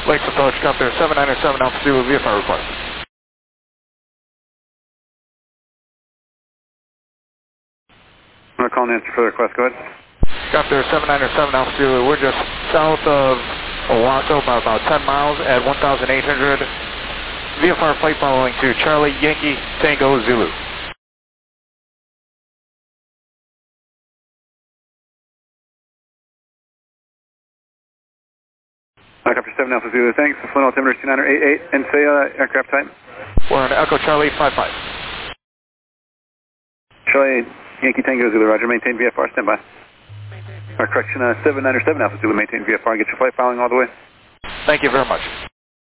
Lakes approach, copter 797 Alpha Zulu, VFR request. I'm going to call and answer for the request, go ahead. Copter 797 Alpha Zulu, we're just south of Owasso by about 10 miles at 1,800. VFR flight following to Charlie Yankee Tango Zulu. Copter 7 Alpha Zulu, thanks. Flight altimeter 2988, and say aircraft type. We're on Echo Charlie 55. Charlie Yankee Tango Zulu, roger, maintain VFR, standby. Correction, 797 Alpha Zulu, maintain VFR, get your flight following all the way. Thank you very much.